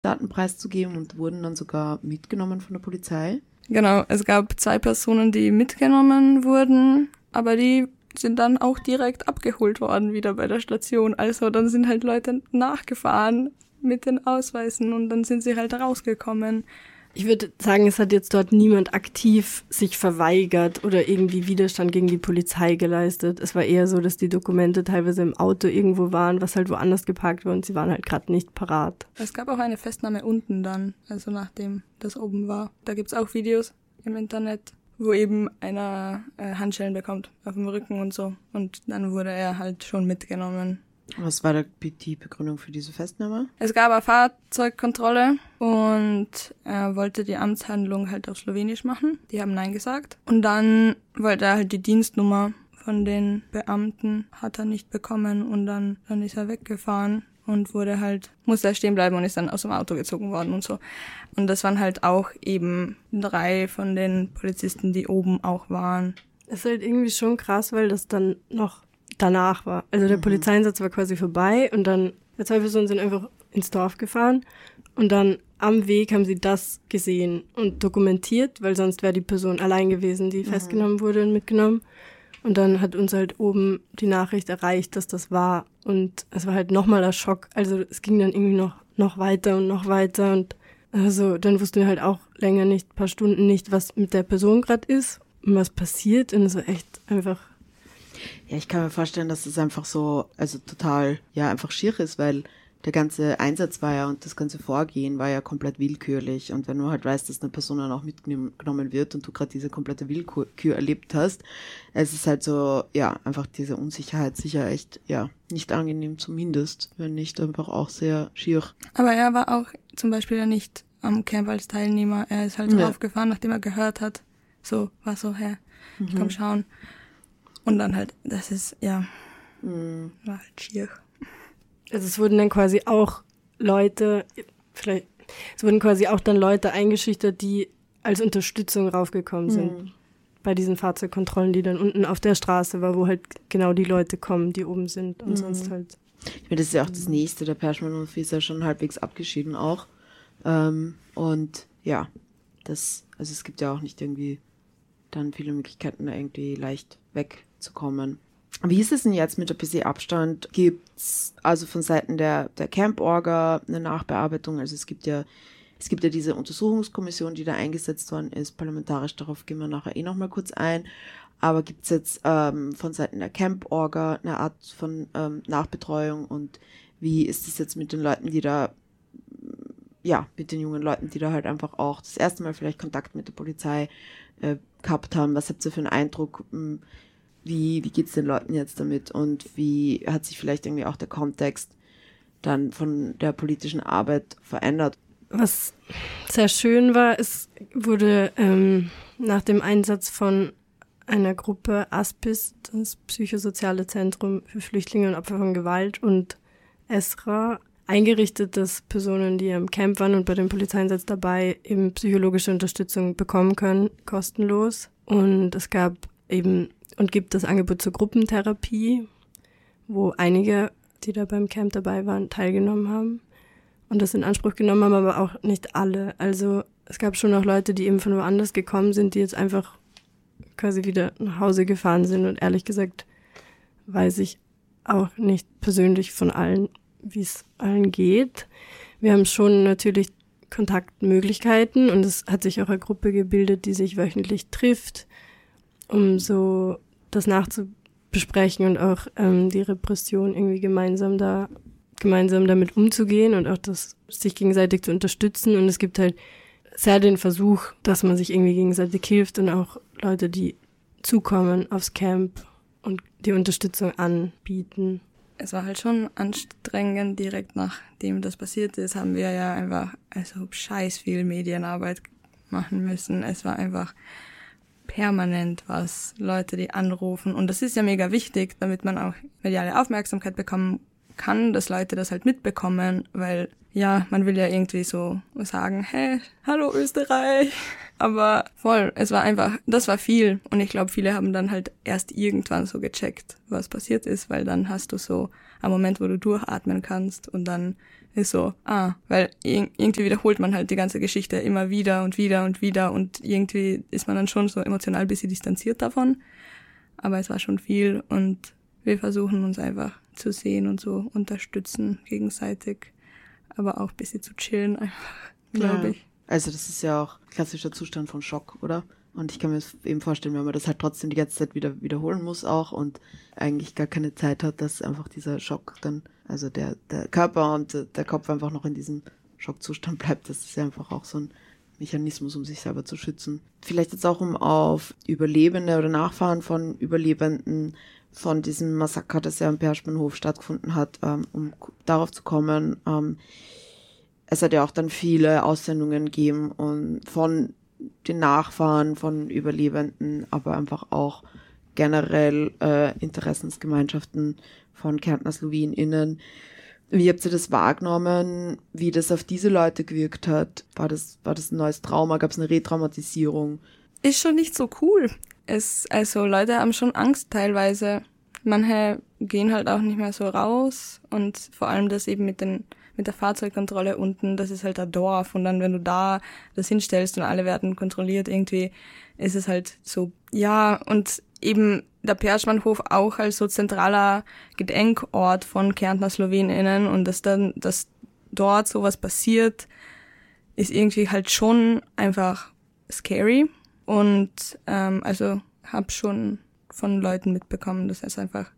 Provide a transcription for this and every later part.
Daten preiszugeben und wurden dann sogar mitgenommen von der Polizei. Genau, es gab 2 Personen, die mitgenommen wurden, aber die sind dann auch direkt abgeholt worden wieder bei der Station. Also dann sind halt Leute nachgefahren mit den Ausweisen und dann sind sie halt rausgekommen. Ich würde sagen, es hat jetzt dort niemand aktiv sich verweigert oder irgendwie Widerstand gegen die Polizei geleistet. Es war eher so, dass die Dokumente teilweise im Auto irgendwo waren, was halt woanders geparkt war und sie waren halt gerade nicht parat. Es gab auch eine Festnahme unten dann, also nachdem das oben war. Da gibt's auch Videos im Internet, wo eben einer Handschellen bekommt auf dem Rücken und so. Und dann wurde er halt schon mitgenommen. Was war die Begründung für diese Festnahme? Es gab eine Fahrzeugkontrolle und er wollte die Amtshandlung halt auf Slowenisch machen. Die haben Nein gesagt. Und dann wollte er halt die Dienstnummer von den Beamten, hat er nicht bekommen und dann ist er weggefahren und musste er stehen bleiben und ist dann aus dem Auto gezogen worden und so. Und das waren halt auch eben 3 von den Polizisten, die oben auch waren. Es ist halt irgendwie schon krass, weil das dann noch danach war. Also der Polizeieinsatz war quasi vorbei und dann 2 Personen sind einfach ins Dorf gefahren und dann am Weg haben sie das gesehen und dokumentiert, weil sonst wäre die Person allein gewesen, die festgenommen wurde und mitgenommen. Und dann hat uns halt oben die Nachricht erreicht, dass das war und es war halt nochmal ein Schock. Also es ging dann irgendwie noch weiter und also dann wussten wir halt auch länger nicht, ein paar Stunden nicht, was mit der Person gerade ist und was passiert und es war echt einfach. Ja, ich kann mir vorstellen, dass es einfach so, also total, ja, einfach schier ist, weil der ganze Einsatz war ja und das ganze Vorgehen war ja komplett willkürlich. Und wenn du halt weißt, dass eine Person dann auch mitgenommen wird und du gerade diese komplette Willkür erlebt hast, es ist halt so, ja, einfach diese Unsicherheit sicher echt, ja, nicht angenehm zumindest, wenn nicht einfach auch sehr schier. Aber er war auch zum Beispiel ja nicht am Camp als Teilnehmer. Er ist halt aufgefahren, nachdem er gehört hat. So, war so, komm schauen. Und dann halt, das ist, ja, war halt schier. Also es wurden dann quasi auch Leute eingeschüchtert, die als Unterstützung raufgekommen sind. Bei diesen Fahrzeugkontrollen, die dann unten auf der Straße war, wo halt genau die Leute kommen, die oben sind und sonst halt. Ich meine, das ist ja auch das Nächste, der Perschmann-Hof ist ja schon halbwegs abgeschieden auch. Und ja, also es gibt ja auch nicht irgendwie dann viele Möglichkeiten, da irgendwie leicht wegzukommen. Wie ist es denn jetzt mit ein bisschen Abstand? Gibt's also von Seiten der Camp-Orga eine Nachbearbeitung? Also es gibt ja diese Untersuchungskommission, die da eingesetzt worden ist, parlamentarisch, darauf gehen wir nachher nochmal kurz ein. Aber gibt's jetzt von Seiten der Camp-Orga eine Art von Nachbetreuung und wie ist es jetzt mit den Leuten, die da, ja, mit den jungen Leuten, die da halt einfach auch das erste Mal vielleicht Kontakt mit der Polizei gehabt haben? Was habt ihr für einen Eindruck? Wie geht's den Leuten jetzt damit und wie hat sich vielleicht irgendwie auch der Kontext dann von der politischen Arbeit verändert? Was sehr schön war, es wurde nach dem Einsatz von einer Gruppe ASPIS, das Psychosoziale Zentrum für Flüchtlinge und Opfer von Gewalt, und ESRA eingerichtet, dass Personen, die am Camp waren und bei dem Polizeieinsatz dabei, eben psychologische Unterstützung bekommen können, kostenlos. Und es gab eben und gibt das Angebot zur Gruppentherapie, wo einige, die da beim Camp dabei waren, teilgenommen haben und das in Anspruch genommen haben, aber auch nicht alle. Also es gab schon noch Leute, die eben von woanders gekommen sind, die jetzt einfach quasi wieder nach Hause gefahren sind und ehrlich gesagt weiß ich auch nicht persönlich von allen, wie es allen geht. Wir haben schon natürlich Kontaktmöglichkeiten und es hat sich auch eine Gruppe gebildet, die sich wöchentlich trifft, um so das nachzubesprechen und auch die Repression irgendwie gemeinsam damit umzugehen und auch das sich gegenseitig zu unterstützen. Und es gibt halt sehr den Versuch, dass man sich irgendwie gegenseitig hilft und auch Leute, die zukommen aufs Camp und die Unterstützung anbieten. Es war halt schon anstrengend, direkt nachdem das passiert ist, haben wir ja einfach scheiß viel Medienarbeit machen müssen. Es war einfach permanent was, Leute, die anrufen. Und das ist ja mega wichtig, damit man auch mediale Aufmerksamkeit bekommen kann, dass Leute das halt mitbekommen, weil ja, man will ja irgendwie so sagen, hey, hallo Österreich. Aber voll, das war viel. Und ich glaube, viele haben dann halt erst irgendwann so gecheckt, was passiert ist, weil dann hast du so einen Moment, wo du durchatmen kannst und dann ist so, weil irgendwie wiederholt man halt die ganze Geschichte immer wieder und wieder und wieder und irgendwie ist man dann schon so emotional ein bisschen distanziert davon. Aber es war schon viel und wir versuchen uns einfach zu sehen und so unterstützen gegenseitig, aber auch ein bisschen zu chillen einfach, glaube ich. Also das ist ja auch klassischer Zustand von Schock, oder? Und ich kann mir das eben vorstellen, wenn man das halt trotzdem die ganze Zeit wiederholen muss auch und eigentlich gar keine Zeit hat, dass einfach dieser Schock dann, also der Körper und der Kopf einfach noch in diesem Schockzustand bleibt. Das ist ja einfach auch so ein Mechanismus, um sich selber zu schützen. Vielleicht jetzt auch, um auf Überlebende oder Nachfahren von Überlebenden von diesem Massaker, das ja am Perschmannhof stattgefunden hat, um darauf zu kommen. Es hat ja auch dann viele Aussendungen gegeben und von den Nachfahren von Überlebenden, aber einfach auch generell Interessensgemeinschaften von Kärntner SlowenInnen. Wie habt ihr das wahrgenommen, wie das auf diese Leute gewirkt hat? War das ein neues Trauma? Gab es eine Retraumatisierung? Ist schon nicht so cool. Also Leute haben schon Angst teilweise. Manche gehen halt auch nicht mehr so raus und vor allem das eben mit der Fahrzeugkontrolle unten, das ist halt ein Dorf und dann, wenn du da das hinstellst und alle werden kontrolliert, irgendwie ist es halt so, ja, und eben der Perschmannhof auch als so zentraler Gedenkort von Kärntner SlowenInnen und dass dort sowas passiert, ist irgendwie halt schon einfach scary und also hab schon von Leuten mitbekommen, dass es einfach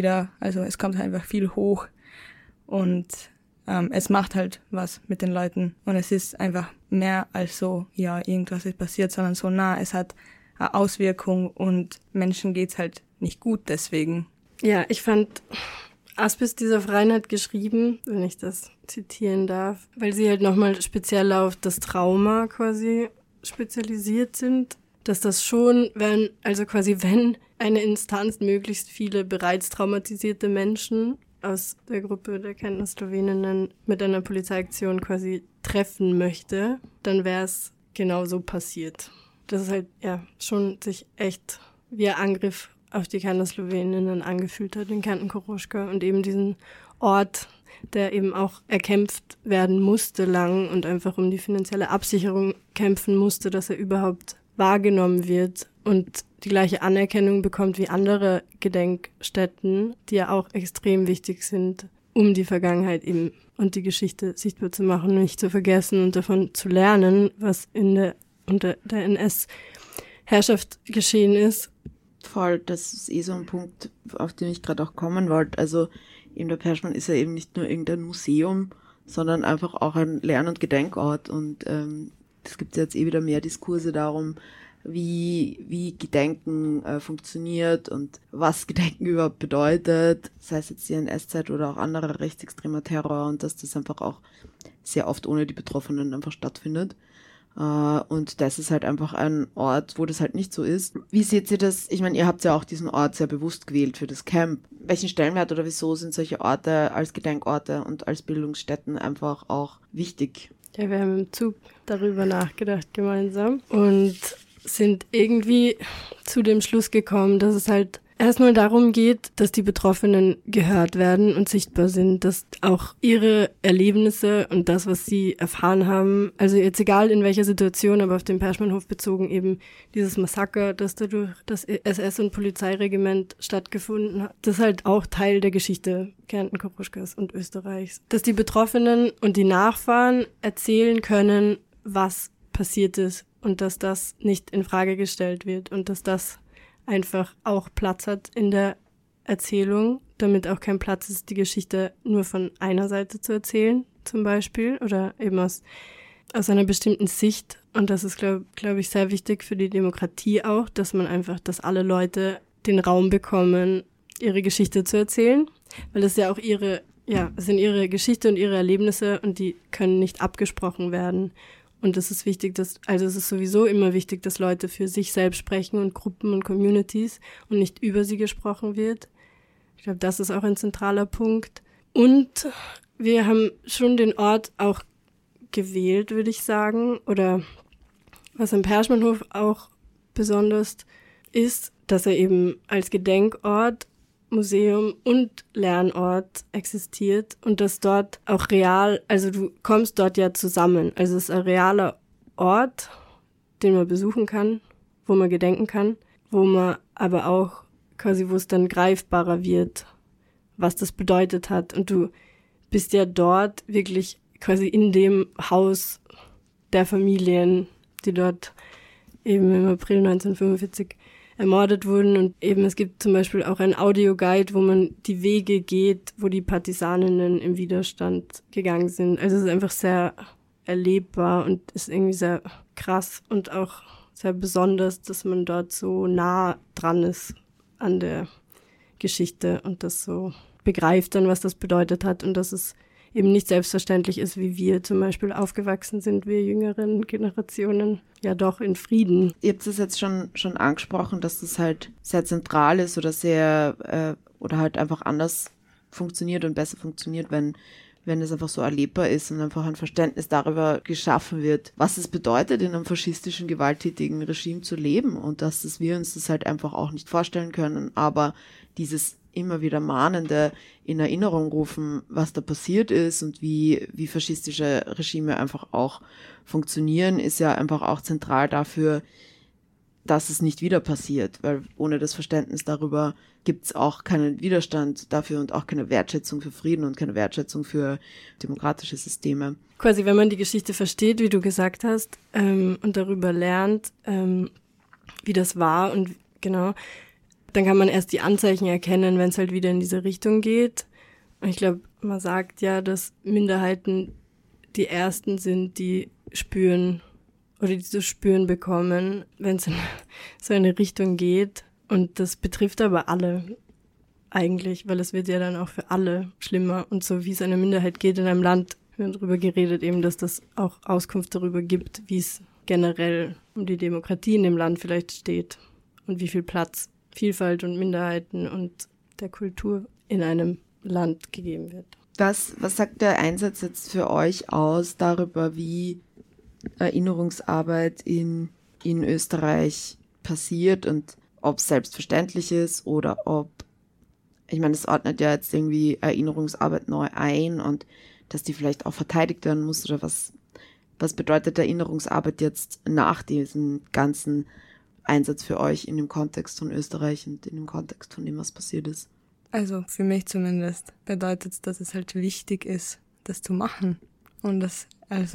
es kommt einfach viel hoch und es macht halt was mit den Leuten und es ist einfach mehr als so, ja, irgendwas ist passiert, sondern so, es hat eine Auswirkung und Menschen geht's halt nicht gut deswegen. Ja, ich fand, Aspis dieser Verein hat geschrieben, wenn ich das zitieren darf, weil sie halt nochmal speziell auf das Trauma quasi spezialisiert sind, dass das schon, wenn eine Instanz möglichst viele bereits traumatisierte Menschen aus der Gruppe der Kärntner Sloweninnen mit einer Polizeiaktion quasi treffen möchte, dann wäre es genauso passiert. Das ist halt, ja, schon sich echt wie ein Angriff auf die Kärntner Sloweninnen angefühlt hat, in Kärnten-Koruschka und eben diesen Ort, der eben auch erkämpft werden musste lang und einfach um die finanzielle Absicherung kämpfen musste, dass er überhaupt wahrgenommen wird und die gleiche Anerkennung bekommt wie andere Gedenkstätten, die ja auch extrem wichtig sind, um die Vergangenheit eben und die Geschichte sichtbar zu machen und nicht zu vergessen und davon zu lernen, was unter der NS-Herrschaft geschehen ist. Voll, das ist so ein Punkt, auf den ich gerade auch kommen wollte. Also eben der Perschmann ist ja eben nicht nur irgendein Museum, sondern einfach auch ein Lern- und Gedenkort und es gibt jetzt wieder mehr Diskurse darum, wie Gedenken funktioniert und was Gedenken überhaupt bedeutet, sei es jetzt die NS-Zeit oder auch anderer rechtsextremer Terror und dass das einfach auch sehr oft ohne die Betroffenen einfach stattfindet. Und das ist halt einfach ein Ort, wo das halt nicht so ist. Wie seht ihr das? Ich meine, ihr habt ja auch diesen Ort sehr bewusst gewählt für das Camp. Welchen Stellenwert oder wieso sind solche Orte als Gedenkorte und als Bildungsstätten einfach auch wichtig? Ja, wir haben im Zug darüber nachgedacht gemeinsam und sind irgendwie zu dem Schluss gekommen, dass es halt erstmal darum geht, dass die Betroffenen gehört werden und sichtbar sind, dass auch ihre Erlebnisse und das, was sie erfahren haben, also jetzt egal in welcher Situation, aber auf den Perschmannhof bezogen eben dieses Massaker, das dadurch das SS- und Polizeiregiment stattgefunden hat, das ist halt auch Teil der Geschichte Kärnten-Koruschkas und Österreichs. Dass die Betroffenen und die Nachfahren erzählen können, was passiert ist und dass das nicht in Frage gestellt wird und dass das einfach auch Platz hat in der Erzählung, damit auch kein Platz ist, die Geschichte nur von einer Seite zu erzählen, zum Beispiel, oder eben aus einer bestimmten Sicht. Und das ist, glaube ich, sehr wichtig für die Demokratie auch, dass alle Leute den Raum bekommen, ihre Geschichte zu erzählen, weil das ja auch es sind ihre Geschichte und ihre Erlebnisse und die können nicht abgesprochen werden. Und es ist wichtig, es ist sowieso immer wichtig, dass Leute für sich selbst sprechen und Gruppen und Communities und nicht über sie gesprochen wird. Ich glaube, das ist auch ein zentraler Punkt. Und wir haben schon den Ort auch gewählt, würde ich sagen. Oder was am Perschmannhof auch besonders ist, dass er eben als Gedenkort Museum und Lernort existiert und dass dort auch real, also du kommst dort ja zusammen. Also es ist ein realer Ort, den man besuchen kann, wo man gedenken kann, wo man aber auch quasi, wo es dann greifbarer wird, was das bedeutet hat. Und du bist ja dort wirklich quasi in dem Haus der Familien, die dort eben im April 1945 ermordet wurden. Und eben es gibt zum Beispiel auch einen Audioguide, wo man die Wege geht, wo die Partisaninnen im Widerstand gegangen sind. Also es ist einfach sehr erlebbar und ist irgendwie sehr krass und auch sehr besonders, dass man dort so nah dran ist an der Geschichte und das so begreift dann, was das bedeutet hat und dass es eben nicht selbstverständlich ist, wie wir zum Beispiel aufgewachsen sind, wir jüngeren Generationen, ja doch in Frieden. Ihr habt es jetzt schon angesprochen, dass das halt sehr zentral ist oder sehr, oder halt einfach anders funktioniert und besser funktioniert, wenn es einfach so erlebbar ist und einfach ein Verständnis darüber geschaffen wird, was es bedeutet, in einem faschistischen, gewalttätigen Regime zu leben und dass wir uns das halt einfach auch nicht vorstellen können, aber dieses immer wieder mahnende in Erinnerung rufen, was da passiert ist und wie faschistische Regime einfach auch funktionieren, ist ja einfach auch zentral dafür, dass es nicht wieder passiert, weil ohne das Verständnis darüber gibt es auch keinen Widerstand dafür und auch keine Wertschätzung für Frieden und keine Wertschätzung für demokratische Systeme. Quasi, wenn man die Geschichte versteht, wie du gesagt hast, und darüber lernt, wie das war und genau, dann kann man erst die Anzeichen erkennen, wenn es halt wieder in diese Richtung geht. Und ich glaube, man sagt ja, dass Minderheiten die Ersten sind, die spüren oder die zu spüren bekommen, wenn es in so eine Richtung geht. Und das betrifft aber alle eigentlich, weil es wird ja dann auch für alle schlimmer. Und so wie es einer Minderheit geht in einem Land, wir haben darüber geredet eben, dass das auch Auskunft darüber gibt, wie es generell um die Demokratie in dem Land vielleicht steht und wie viel Platz Vielfalt und Minderheiten und der Kultur in einem Land gegeben wird. Was sagt der Einsatz jetzt für euch aus darüber, wie Erinnerungsarbeit in Österreich passiert und ob es selbstverständlich ist oder ob, ich meine, es ordnet ja jetzt irgendwie Erinnerungsarbeit neu ein und dass die vielleicht auch verteidigt werden muss oder was bedeutet Erinnerungsarbeit jetzt nach diesem ganzen Einsatz für euch in dem Kontext von Österreich und in dem Kontext von dem, was passiert ist? Also für mich zumindest bedeutet es, dass es halt wichtig ist, das zu machen. Und dass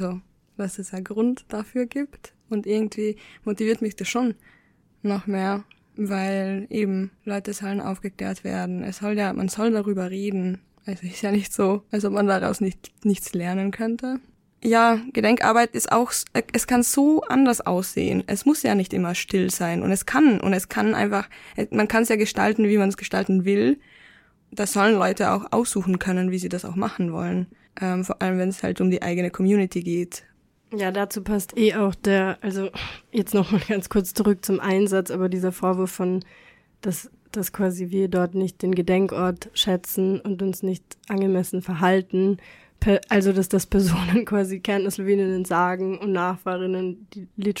es einen Grund dafür gibt. Und irgendwie motiviert mich das schon noch mehr, weil eben Leute sollen aufgeklärt werden. Man soll darüber reden. Also ist ja nicht so, als ob man daraus nichts lernen könnte. Ja, Gedenkarbeit ist auch, es kann so anders aussehen. Es muss ja nicht immer still sein und es kann einfach, man kann es ja gestalten, wie man es gestalten will. Das sollen Leute auch aussuchen können, wie sie das auch machen wollen. Vor allem, wenn es halt um die eigene Community geht. Ja, dazu passt auch also jetzt nochmal ganz kurz zurück zum Einsatz, aber dieser Vorwurf von, dass quasi wir dort nicht den Gedenkort schätzen und uns nicht angemessen verhalten, also dass das Personen quasi Kärntner-Sloweninnen sagen und Nachfahrinnen,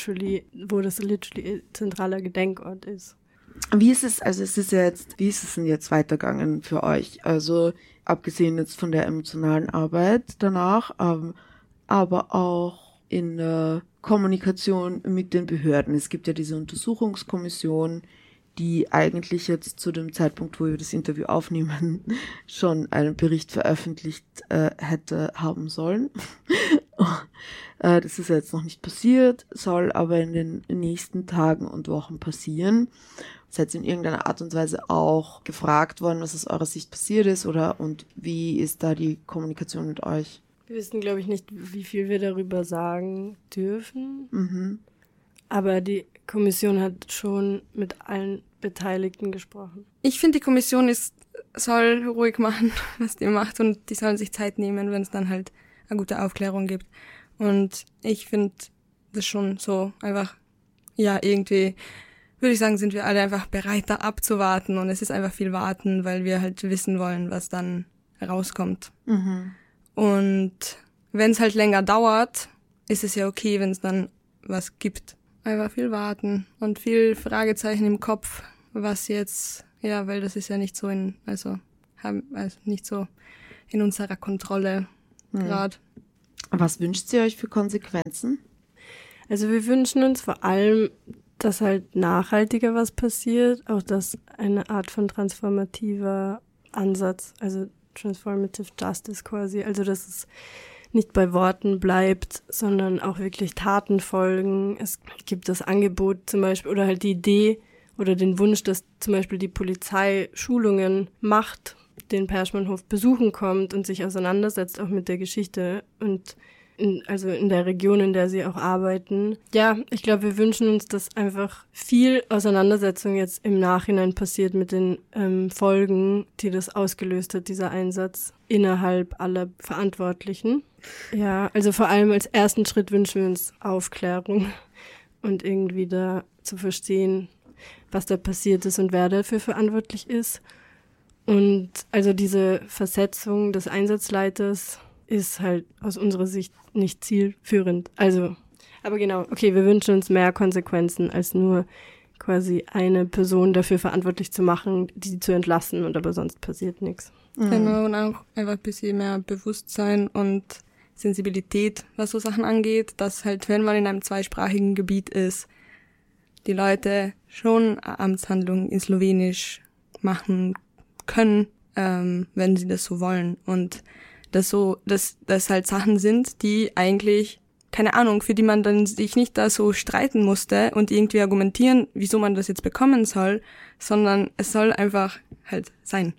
wo das literally zentraler Gedenkort ist. Wie ist es denn jetzt weitergegangen für euch? Also abgesehen jetzt von der emotionalen Arbeit danach, aber auch in der Kommunikation mit den Behörden. Es gibt ja diese Untersuchungskommission, die eigentlich jetzt zu dem Zeitpunkt, wo wir das Interview aufnehmen, schon einen Bericht veröffentlicht hätte haben sollen. Das ist jetzt noch nicht passiert, soll aber in den nächsten Tagen und Wochen passieren. Seid ihr in irgendeiner Art und Weise auch gefragt worden, was aus eurer Sicht passiert ist und wie ist da die Kommunikation mit euch? Wir wissen, glaube ich, nicht, wie viel wir darüber sagen dürfen. Mhm. Aber die Kommission hat schon mit allen Beteiligten gesprochen. Ich finde, die Kommission soll ruhig machen, was die macht, und die sollen sich Zeit nehmen, wenn es dann halt eine gute Aufklärung gibt. Und ich finde das schon so einfach, ja, irgendwie, würde ich sagen, sind wir alle einfach bereit, da abzuwarten. Und es ist einfach viel Warten, weil wir halt wissen wollen, was dann rauskommt. Mhm. Und wenn es halt länger dauert, ist es ja okay, wenn es dann was gibt. Einfach viel warten und viel Fragezeichen im Kopf, was jetzt Ja, weil das ist ja nicht so nicht so in unserer Kontrolle gerade. Was wünscht ihr euch für Konsequenzen? Also wir wünschen uns vor allem, dass halt nachhaltiger was passiert, auch dass eine Art von transformativer Ansatz, also Transformative Justice quasi, also dass es nicht bei Worten bleibt, sondern auch wirklich Taten folgen. Es gibt das Angebot zum Beispiel oder halt die Idee oder den Wunsch, dass zum Beispiel die Polizei Schulungen macht, den Perschmannhof besuchen kommt und sich auseinandersetzt auch mit der Geschichte und in der Region, in der sie auch arbeiten. Ja, ich glaube, wir wünschen uns, dass einfach viel Auseinandersetzung jetzt im Nachhinein passiert mit den Folgen, die das ausgelöst hat, dieser Einsatz innerhalb aller Verantwortlichen. Ja, also vor allem als ersten Schritt wünschen wir uns Aufklärung und irgendwie da zu verstehen, was da passiert ist und wer dafür verantwortlich ist. Und also diese Versetzung des Einsatzleiters ist halt aus unserer Sicht nicht zielführend. Also, aber genau, okay, wir wünschen uns mehr Konsequenzen, als nur quasi eine Person dafür verantwortlich zu machen, die zu entlassen und aber sonst passiert nichts. Genau, und auch einfach ein bisschen mehr Bewusstsein und Sensibilität, was so Sachen angeht, dass halt, wenn man in einem zweisprachigen Gebiet ist, die Leute schon eine Amtshandlung in Slowenisch machen können, wenn sie das so wollen. Und dass halt Sachen sind, die eigentlich, keine Ahnung, für die man dann sich nicht da so streiten musste und irgendwie argumentieren, wieso man das jetzt bekommen soll, sondern es soll einfach halt sein.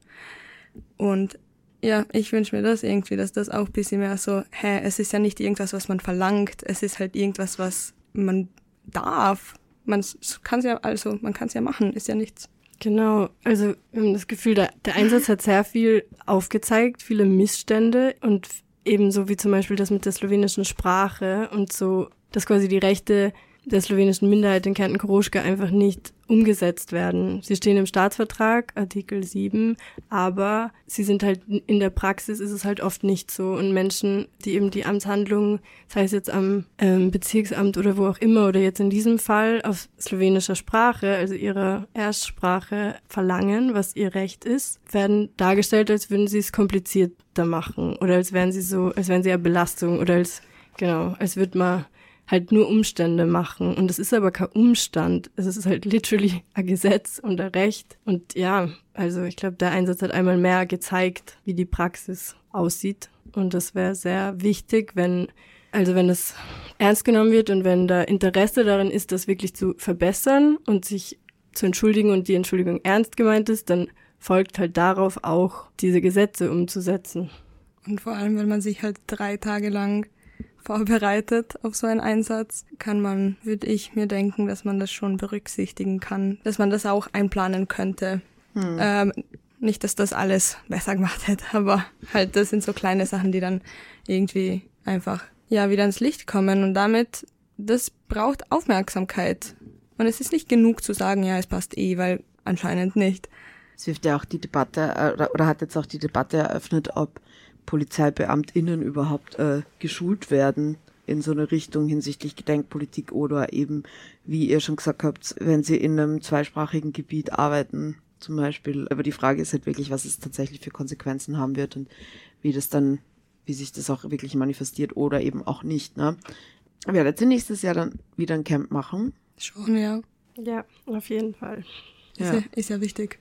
Und ja, ich wünsche mir das irgendwie, dass das auch ein bisschen mehr so, es ist ja nicht irgendwas, was man verlangt, es ist halt irgendwas, was man darf. Man kann es ja machen, ist ja nichts. Genau, also wir haben das Gefühl, der Einsatz hat sehr viel aufgezeigt, viele Missstände und ebenso wie zum Beispiel das mit der slowenischen Sprache und so, dass quasi die Rechte der slowenischen Minderheit in Kärnten-Koroschka einfach nicht umgesetzt werden. Sie stehen im Staatsvertrag, Artikel 7, aber sie sind halt in der Praxis ist es halt oft nicht so. Und Menschen, die eben die Amtshandlungen, sei es jetzt am Bezirksamt oder wo auch immer, oder jetzt in diesem Fall auf slowenischer Sprache, also ihrer Erstsprache, verlangen, was ihr Recht ist, werden dargestellt, als würden sie es komplizierter machen oder als wären sie eine Belastung oder als würde man halt nur Umstände machen. Und es ist aber kein Umstand. Es ist halt literally ein Gesetz und ein Recht. Und ja, also ich glaube, der Einsatz hat einmal mehr gezeigt, wie die Praxis aussieht. Und das wäre sehr wichtig, wenn das ernst genommen wird und wenn da Interesse darin ist, das wirklich zu verbessern und sich zu entschuldigen und die Entschuldigung ernst gemeint ist, dann folgt halt darauf auch, diese Gesetze umzusetzen. Und vor allem, wenn man sich halt 3 Tage lang vorbereitet auf so einen Einsatz, würde ich mir denken, dass man das schon berücksichtigen kann, dass man das auch einplanen könnte. Nicht, dass das alles besser gemacht hätte, aber halt, das sind so kleine Sachen, die dann irgendwie einfach, wieder ins Licht kommen und damit, das braucht Aufmerksamkeit. Und es ist nicht genug zu sagen, ja, es passt weil anscheinend nicht. Es wirft ja auch die Debatte, oder hat jetzt auch die Debatte eröffnet, ob PolizeibeamtInnen überhaupt geschult werden in so eine Richtung hinsichtlich Gedenkpolitik oder eben, wie ihr schon gesagt habt, wenn sie in einem zweisprachigen Gebiet arbeiten, zum Beispiel. Aber die Frage ist halt wirklich, was es tatsächlich für Konsequenzen haben wird und wie sich das auch wirklich manifestiert oder eben auch nicht, ne? Aber ja, werdet ihr nächstes Jahr dann wieder ein Camp machen? Schon, ja. Ja, auf jeden Fall. Ja. Ist ja wichtig.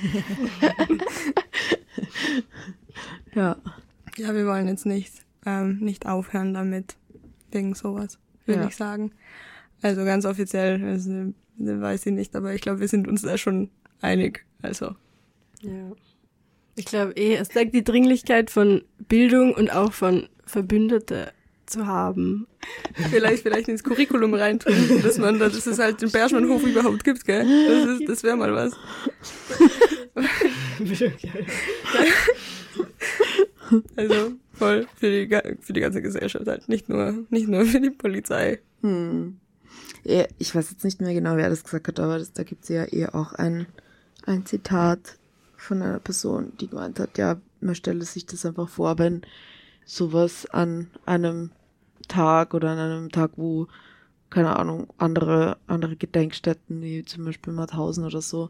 Ja. Ja, wir wollen jetzt nicht aufhören damit, wegen sowas, würde ich sagen. Also ganz offiziell, weiß ich nicht, aber ich glaube, wir sind uns da schon einig, also. Ja. Ich glaube es zeigt die Dringlichkeit von Bildung und auch von Verbündete zu haben. Vielleicht ins Curriculum reintun, dass es halt den Perschmannhof überhaupt gibt, gell? Das wäre mal was. Also voll für die ganze Gesellschaft halt, nicht nur für die Polizei. Ja, ich weiß jetzt nicht mehr genau, wer das gesagt hat, aber da gibt es ja auch ein Zitat von einer Person, die gemeint hat, ja, man stelle sich das einfach vor, wenn sowas an einem Tag oder an einem Tag, wo, keine Ahnung, andere Gedenkstätten, wie zum Beispiel Mauthausen oder so,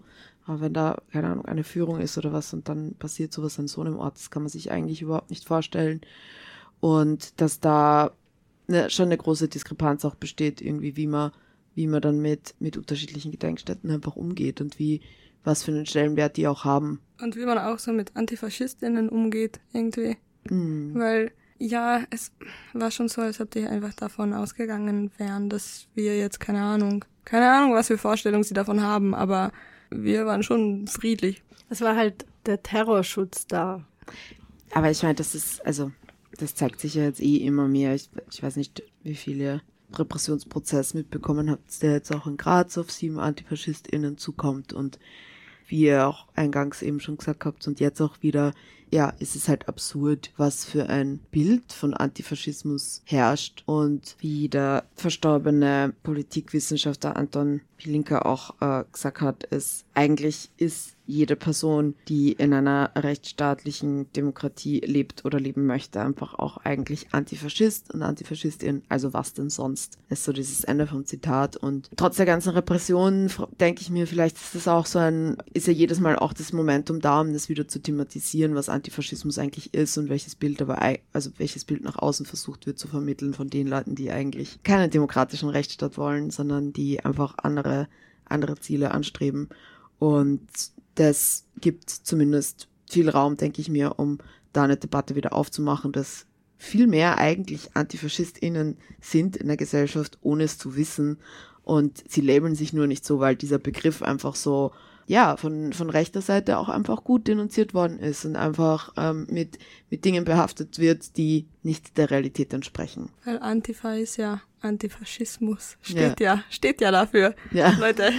Aber wenn da, keine Ahnung, eine Führung ist oder was und dann passiert sowas an so einem Ort, das kann man sich eigentlich überhaupt nicht vorstellen. Und dass da schon eine große Diskrepanz auch besteht, irgendwie, wie man dann mit unterschiedlichen Gedenkstätten einfach umgeht und was für einen Stellenwert die auch haben. Und wie man auch so mit AntifaschistInnen umgeht, irgendwie. Weil, ja, es war schon so, als ob die einfach davon ausgegangen wären, dass wir jetzt, keine Ahnung, was für Vorstellungen sie davon haben, aber wir waren schon friedlich. Es war halt der Terrorschutz da. Aber ich meine, das zeigt sich ja jetzt immer mehr. Ich weiß nicht, wie viele Repressionsprozess mitbekommen habt, der jetzt auch in Graz auf 7 AntifaschistInnen zukommt und wie ihr auch eingangs eben schon gesagt habt und jetzt auch wieder, ja, es ist halt absurd, was für ein Bild von Antifaschismus herrscht und wie der verstorbene Politikwissenschaftler Anton Pilinka auch gesagt hat, eigentlich ist jede Person, die in einer rechtsstaatlichen Demokratie lebt oder leben möchte, einfach auch eigentlich Antifaschist und Antifaschistin. Also was denn sonst? Ist so dieses Ende vom Zitat. Und trotz der ganzen Repressionen denke ich mir, vielleicht ist das auch ist ja jedes Mal auch das Momentum da, um das wieder zu thematisieren, was Antifaschismus eigentlich ist und welches Bild nach außen versucht wird zu vermitteln von den Leuten, die eigentlich keinen demokratischen Rechtsstaat wollen, sondern die einfach andere Ziele anstreben. Und das gibt zumindest viel Raum, denke ich mir, um da eine Debatte wieder aufzumachen, dass viel mehr eigentlich AntifaschistInnen sind in der Gesellschaft, ohne es zu wissen. Und sie labeln sich nur nicht so, weil dieser Begriff einfach so, ja, von rechter Seite auch einfach gut denunziert worden ist und einfach mit Dingen behaftet wird, die nicht der Realität entsprechen. Weil Antifa ist ja Antifaschismus. Steht ja dafür. Ja. Leute.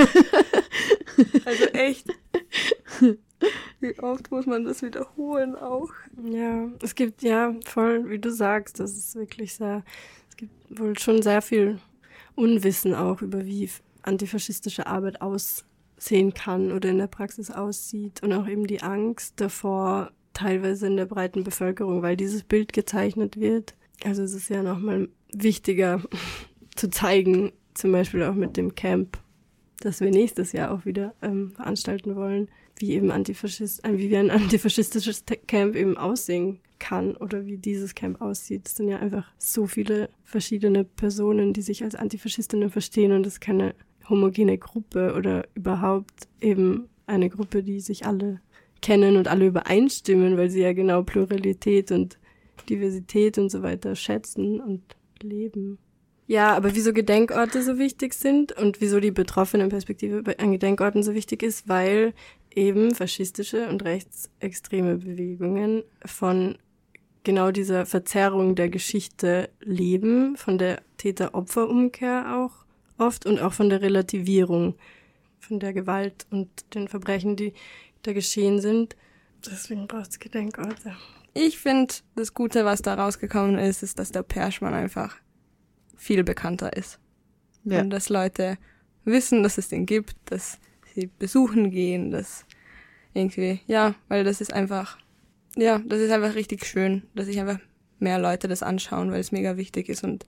Also echt. Wie oft muss man das wiederholen auch? Ja, es gibt ja voll, wie du sagst, das ist wirklich es gibt wohl schon sehr viel Unwissen auch über wie antifaschistische Arbeit aussehen kann oder in der Praxis aussieht und auch eben die Angst davor, teilweise in der breiten Bevölkerung, weil dieses Bild gezeichnet wird. Also es ist ja nochmal wichtiger zu zeigen, zum Beispiel auch mit dem Camp, das wir nächstes Jahr auch wieder veranstalten wollen, wie ein antifaschistisches Camp eben aussehen kann oder wie dieses Camp aussieht. Es sind ja einfach so viele verschiedene Personen, die sich als Antifaschistinnen verstehen und es ist keine homogene Gruppe oder überhaupt eben eine Gruppe, die sich alle kennen und alle übereinstimmen, weil sie ja genau Pluralität und Diversität und so weiter schätzen und leben. Ja, aber wieso Gedenkorte so wichtig sind und wieso die Betroffenenperspektive an Gedenkorten so wichtig ist, weil eben faschistische und rechtsextreme Bewegungen von genau dieser Verzerrung der Geschichte leben, von der Täter-Opfer-Umkehr auch oft und auch von der Relativierung von der Gewalt und den Verbrechen, die da geschehen sind. Deswegen braucht es Gedenkorte. Ich finde, das Gute, was da rausgekommen ist, dass der Perschmann einfach viel bekannter ist. Ja. Und dass Leute wissen, dass es den gibt, dass sie besuchen gehen, dass irgendwie, ja, weil das ist einfach richtig schön, dass sich einfach mehr Leute das anschauen, weil es mega wichtig ist und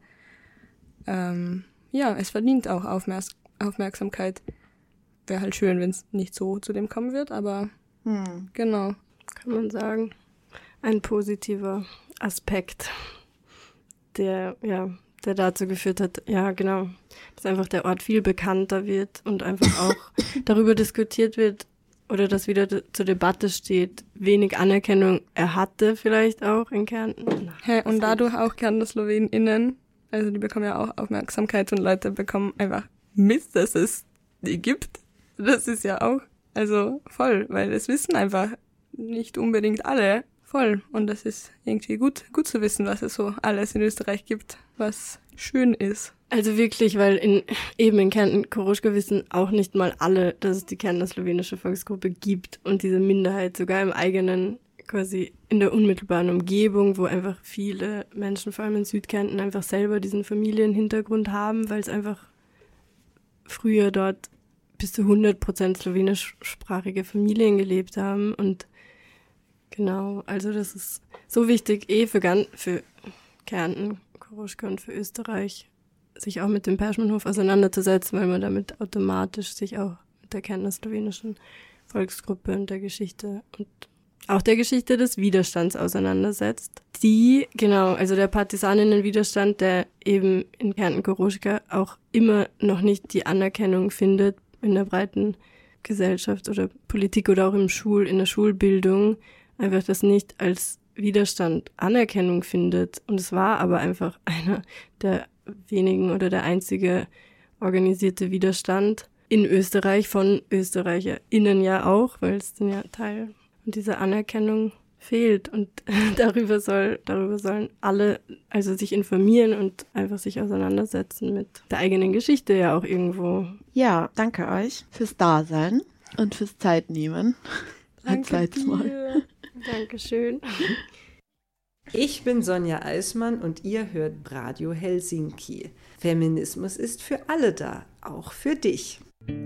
es verdient auch Aufmerksamkeit. Wäre halt schön, wenn es nicht so zu dem kommen wird, aber genau. Kann man sagen. Ein positiver Aspekt, der dazu geführt hat, ja genau, dass einfach der Ort viel bekannter wird und einfach auch darüber diskutiert wird oder dass wieder zur Debatte steht, wenig Anerkennung er hatte vielleicht auch in Kärnten. Und dadurch auch KärntnerSlowenInnen, also die bekommen ja auch Aufmerksamkeit und Leute bekommen einfach mit, dass es die gibt. Das ist ja auch, also voll, weil es wissen einfach nicht unbedingt alle. Voll. Und das ist irgendwie gut zu wissen, was es so alles in Österreich gibt, was schön ist. Also wirklich, weil in Kärnten Koruschka wissen auch nicht mal alle, dass es die Kärntner-slowenische Volksgruppe gibt und diese Minderheit sogar im eigenen, quasi in der unmittelbaren Umgebung, wo einfach viele Menschen, vor allem in Südkärnten, einfach selber diesen Familienhintergrund haben, weil es einfach früher dort bis zu 100% slowenischsprachige Familien gelebt haben und genau, also das ist so wichtig für Kärnten, Koruschka und für Österreich, sich auch mit dem Perschmannhof auseinanderzusetzen, weil man damit automatisch sich auch mit der Kärntner slowenischen Volksgruppe und der Geschichte und auch der Geschichte des Widerstands auseinandersetzt. Also der Partisaninnenwiderstand, der eben in Kärnten-Koroschka auch immer noch nicht die Anerkennung findet in der breiten Gesellschaft oder Politik oder auch in der Schulbildung, einfach das nicht als Widerstand Anerkennung findet. Und es war aber einfach einer der wenigen oder der einzige organisierte Widerstand in Österreich, von ÖsterreicherInnen ja auch, weil es dann ja Teil und diese Anerkennung fehlt. Und darüber sollen alle also sich informieren und einfach sich auseinandersetzen mit der eigenen Geschichte ja auch irgendwo. Ja, danke euch fürs Dasein und fürs Zeitnehmen. Danke dir. Dankeschön. Ich bin Sonja Eismann und ihr hört Radio Helsinki. Feminismus ist für alle da, auch für dich.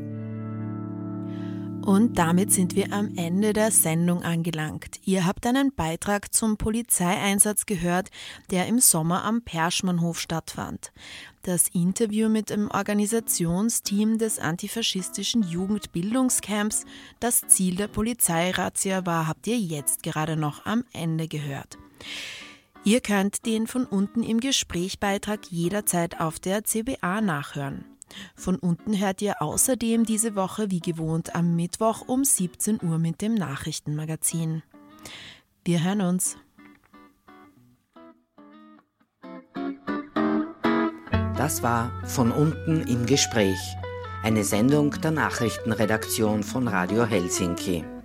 Und damit sind wir am Ende der Sendung angelangt. Ihr habt einen Beitrag zum Polizeieinsatz gehört, der im Sommer am Perschmannhof stattfand. Das Interview mit dem Organisationsteam des antifaschistischen Jugendbildungscamps, das Ziel der Polizeirazzia war, habt ihr jetzt gerade noch am Ende gehört. Ihr könnt den von unten im Gespräch-Beitrag jederzeit auf der CBA nachhören. Von unten hört ihr außerdem diese Woche wie gewohnt am Mittwoch um 17 Uhr mit dem Nachrichtenmagazin. Wir hören uns. Das war Von unten im Gespräch, eine Sendung der Nachrichtenredaktion von Radio Helsinki.